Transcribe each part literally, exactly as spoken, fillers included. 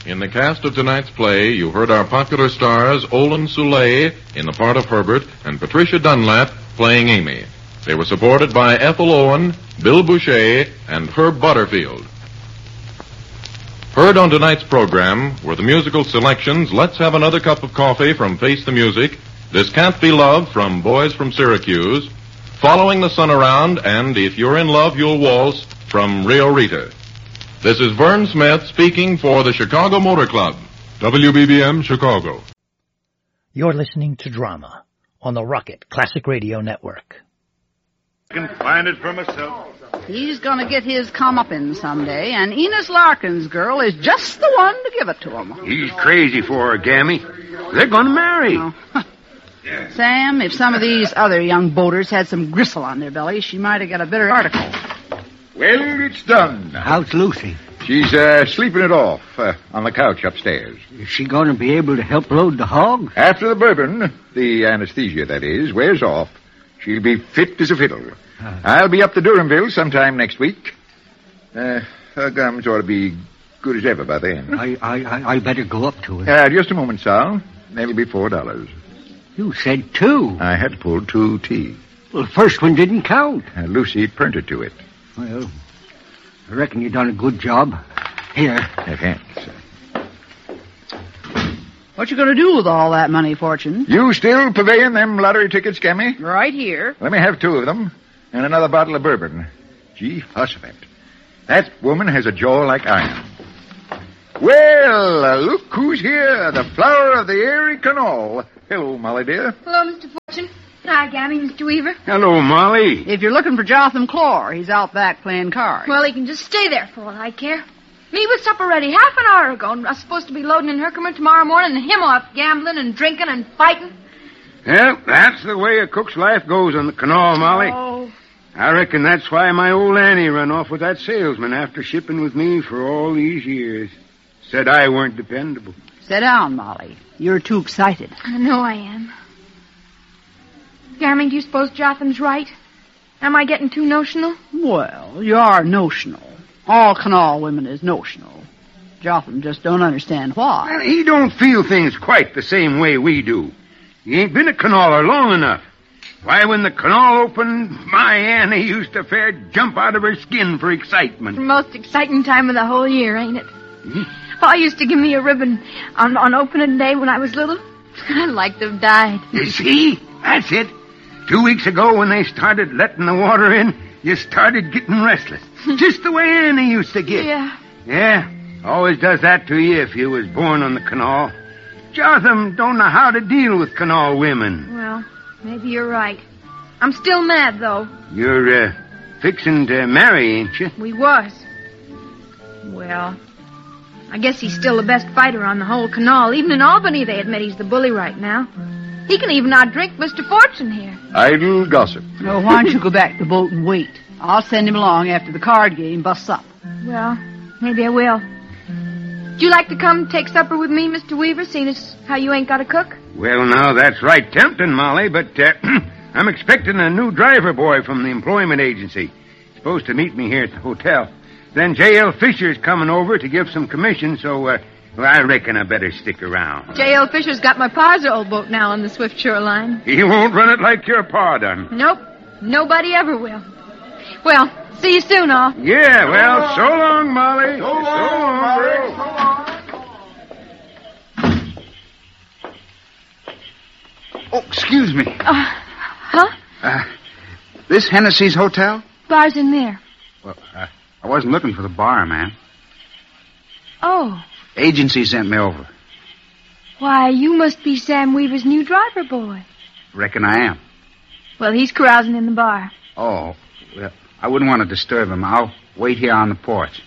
In the cast of tonight's play, you heard our popular stars Olin Soule in the part of Herbert and Patricia Dunlap playing Amy. They were supported by Ethel Owen, Bill Boucher, and Herb Butterfield. Heard on tonight's program were the musical selections Let's Have Another Cup of Coffee from Face the Music, This Can't Be Love from Boys from Syracuse, Following the Sun Around, and If You're in Love, You'll Waltz from Rio Rita. This is Vern Smith speaking for the Chicago Motor Club. W B B M Chicago. You're listening to Drama on the Rocket Classic Radio Network. I can find it for myself. He's going to get his comeuppance someday, and Enos Larkin's girl is just the one to give it to him. He's crazy for her, Gammy. They're going to marry. Oh. Sam, if some of these other young boaters had some gristle on their bellies, she might have got a better article. Well, it's done. How's Lucy? She's uh, sleeping it off uh, on the couch upstairs. Is she going to be able to help load the hog? After the bourbon, the anesthesia, that is, wears off, she'll be fit as a fiddle. Uh, I'll be up to Durhamville sometime next week. Uh, her gums ought to be good as ever by then. I I, I, I better go up to her. Uh, just a moment, Sal. That'll be four dollars. You said two. I had to pull two T. Well, the first one didn't count. Uh, Lucy printed to it. Well, I reckon you done a good job. Here. Uh, thanks. What you going to do with all that money, Fortune? You still purveying them lottery tickets, Gammy? Right here. Let me have two of them and another bottle of bourbon. Gee, Hussfet. That woman has a jaw like iron. Well, uh, look who's here. The flower of the Erie Canal. Hello, Molly, dear. Hello, Mister Fortune. Hi, Gammy, Mister Weaver. Hello, Molly. If you're looking for Jotham Clore, he's out back playing cards. Well, he can just stay there for all I care. Me with supper ready half an hour ago, and I was supposed to be loading in Herkimer tomorrow morning, and him off gambling and drinking and fighting. Well, that's the way a cook's life goes on the canal, Molly. Oh. I reckon that's why my old Annie run off with that salesman after shipping with me for all these years. Said I weren't dependable. Sit down, Molly. You're too excited. I know I am. Gammy, do you suppose Jotham's right? Am I getting too notional? Well, you are notional. All canal women is notional. Jotham just don't understand why. Well, he don't feel things quite the same way we do. He ain't been a canaler long enough. Why, when the canal opened, my Annie used to fair jump out of her skin for excitement. The most exciting time of the whole year, ain't it? Mm-hmm. Pa used to give me a ribbon on, on opening day when I was little. I'd like to have died. You see? That's it. Two weeks ago when they started letting the water in, you started getting restless. Just the way Annie used to get. Yeah. Yeah. Always does that to you if you was born on the canal. Jotham don't know how to deal with canal women. Well, maybe you're right. I'm still mad, though. You're, uh, fixing to marry, ain't you? We was. Well, I guess he's still the best fighter on the whole canal. Even in Albany, they admit he's the bully right now. He can even outdrink Mister Fortune here. Idle gossip. Well, why don't you go back to the boat and wait? I'll send him along after the card game busts up. Well, maybe I will. Would you like to come take supper with me, Mister Weaver, seeing as how you ain't got a cook? Well, now, that's right tempting, Molly, but uh, I'm expecting a new driver boy from the employment agency. He's supposed to meet me here at the hotel. Then J L. Fisher's coming over to give some commission, so uh, well, I reckon I better stick around. J L. Fisher's got my pa's old boat now on the Swift Shore line. He won't run it like your pa done. Nope. Nobody ever will. Well, see you soon, all. Yeah, well, so long, Molly. So long, so long Molly. So long. Oh, excuse me. Uh, huh? Uh, this Hennessy's hotel? Bar's in there. Well, uh, I wasn't looking for the bar, ma'am. Oh. Agency sent me over. Why, you must be Sam Weaver's new driver boy. Reckon I am. Well, he's carousing in the bar. Oh, well, I wouldn't want to disturb him. I'll wait here on the porch.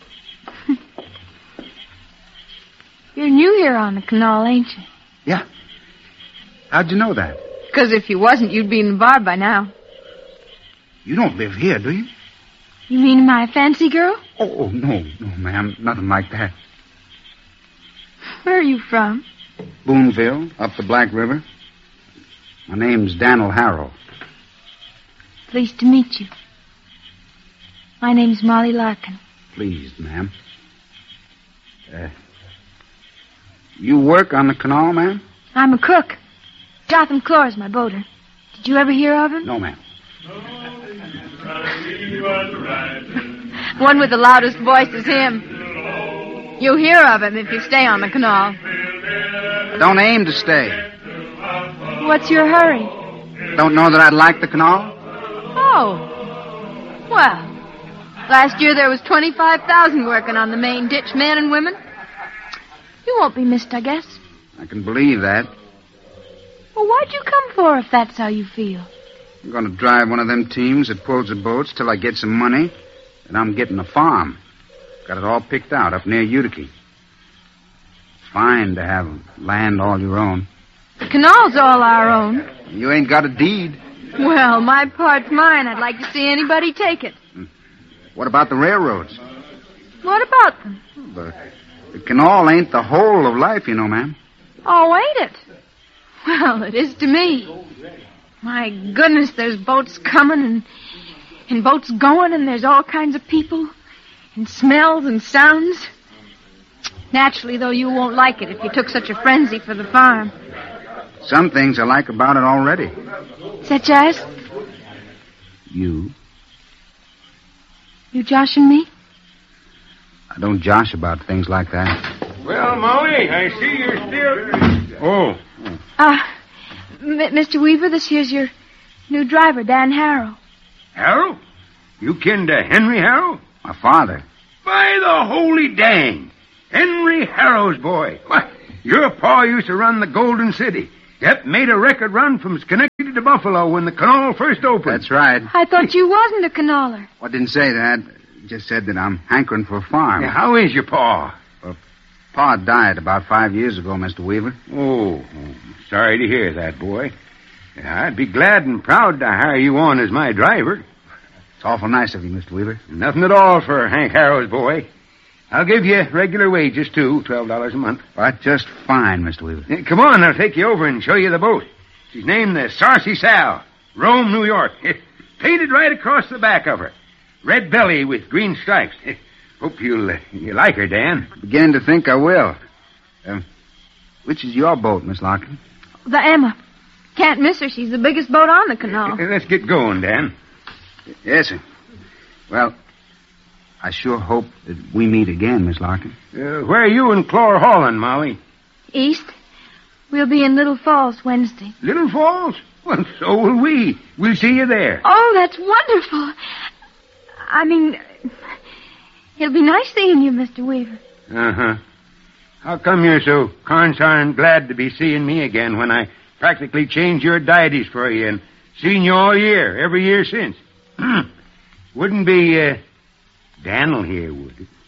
You're new here on the canal, ain't you? Yeah. How'd you know that? Because if you wasn't, you'd be in the bar by now. You don't live here, do you? You mean my fancy girl? Oh, oh no, no, ma'am. Nothing like that. Where are you from? Boonville, up the Black River. My name's Daniel Harrow. Pleased to meet you. My name's Molly Larkin. Pleased, ma'am. Uh, You work on the canal, ma'am? I'm a cook. Jotham Clore's my boater. Did you ever hear of him? No, ma'am. One with the loudest voice is him. You'll hear of him if you stay on the canal. I don't aim to stay. What's your hurry? Don't know that I'd like the canal? Oh. Well, last year there was twenty-five thousand working on the main ditch, men and women. You won't be missed, I guess. I can believe that. Well, what'd you come for if that's how you feel? I'm going to drive one of them teams that pulls the boats till I get some money, and I'm getting a farm. Got it all picked out up near Utica. It's fine to have land all your own. The canal's all our own. You ain't got a deed. Well, my part's mine. I'd like to see anybody take it. What about the railroads? What about them? The, the canal ain't the whole of life, you know, ma'am. Oh, ain't it? Well, it is to me. My goodness, there's boats coming and, and boats going, and there's all kinds of people and smells and sounds. Naturally, though, you won't like it if you took such a frenzy for the farm. Some things I like about it already. Such as? You. You joshing me? I don't josh about things like that. Well, Molly, I see you're still... Oh. Uh, M- Mister Weaver, this here's your new driver, Dan Harrow. Harrow? You kin to Henry Harrow? My father. By the holy dang. Henry Harrow's boy. Why, your pa used to run the Golden City. Yep, made a record run from Schenectady to Buffalo when the canal first opened. That's right. I thought you wasn't a canaler. Well, I didn't say that. Just said that I'm hankering for a farm. Yeah, how is your pa? Well, Pa died about five years ago, Mister Weaver. Oh, sorry to hear that, boy. I'd be glad and proud to hire you on as my driver. It's awful nice of you, Mister Weaver. Nothing at all for Hank Harrow's boy. I'll give you regular wages, too, twelve dollars a month. That's just fine, Mister Weaver. Hey, come on, I'll take you over and show you the boat. She's named the Saucy Sal, Rome, New York. Painted right across the back of her. Red belly with green stripes. Hope you'll uh, you like her, Dan. Beginning to think I will. Uh, which is your boat, Miss Larkin? The Emma. Can't miss her. She's the biggest boat on the canal. Uh, let's get going, Dan. Yes, sir. Well, I sure hope that we meet again, Miss Larkin. Uh, where are you and Clore hauling, Molly? East. We'll be in Little Falls Wednesday. Little Falls? Well, so will we. We'll see you there. Oh, that's wonderful. I mean, it'll be nice seeing you, Mister Weaver. Uh-huh. How come you're so consarn glad to be seeing me again when I practically changed your deities for you and seen you all year, every year since? Wouldn't be, uh, Dan'l here, would it?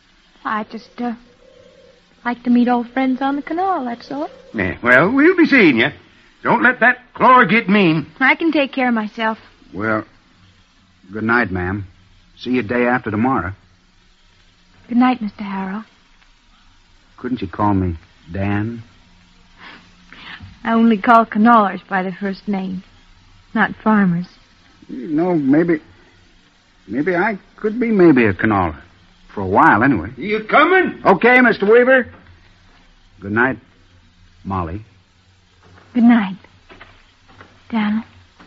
I just, uh, like to meet old friends on the canal, that's all. Yeah, well, we'll be seeing you. Don't let that Clore get mean. I can take care of myself. Well, good night, ma'am. See you day after tomorrow. Good night, Mister Harrow. Couldn't you call me Dan? I only call canalers by their first name, not farmers. You know, maybe... Maybe I could be maybe a canaler. For a while, anyway. You coming? Okay, Mister Weaver. Good night, Molly. Good night, Dan'l.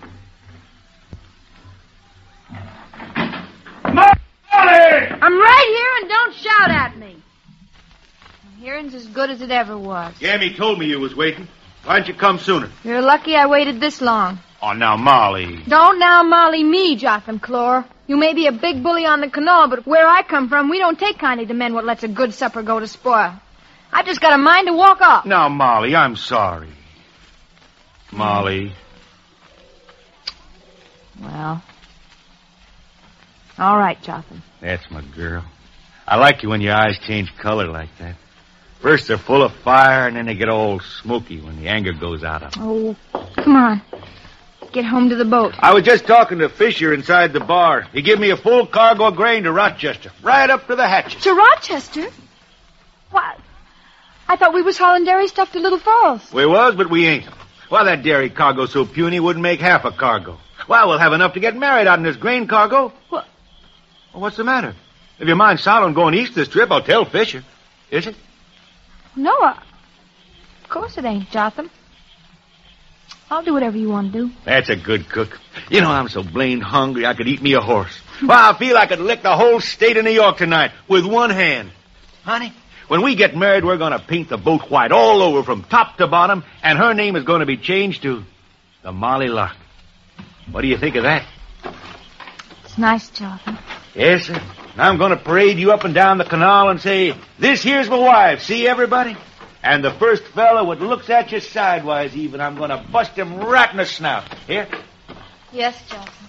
I'm right here, and don't shout at me. My hearing's as good as it ever was. Gammy told me you was waiting. Why didn't you come sooner? You're lucky I waited this long. Oh, now, Molly. Don't now Molly me, Jotham Clore. You may be a big bully on the canal, but where I come from, we don't take kindly to men what lets a good supper go to spoil. I just got a mind to walk off. Now, Molly, I'm sorry. Molly. Well, all right, Jotham. That's my girl. I like you when your eyes change color like that. First they're full of fire, and then they get all smoky when the anger goes out of them. Oh, come on. Get home to the boat. I was just talking to Fisher inside the bar. He gave me a full cargo of grain to Rochester, right up to the hatches. To Rochester? What? I thought we was hauling dairy stuff to Little Falls. We was, but we ain't. Why, that dairy cargo so puny wouldn't make half a cargo. Well, we'll have enough to get married out in this grain cargo. What? Well, what's the matter? If your mind's solid on going east this trip, I'll tell Fisher. Is it? No, I, Of course it ain't, Jotham. I'll do whatever you want to do. That's a good cook. You know, I'm so blamed hungry I could eat me a horse. Well, I feel I could lick the whole state of New York tonight with one hand. Honey, when we get married, we're going to paint the boat white all over from top to bottom, and her name is going to be changed to the Molly Lark. What do you think of that? It's nice, Jotham. Yes, sir. Now I'm going to parade you up and down the canal and say, this here's my wife. See, everybody? And the first fella what looks at you sidewise even, I'm going to bust him right in the snout. Here? Yes, Jotham.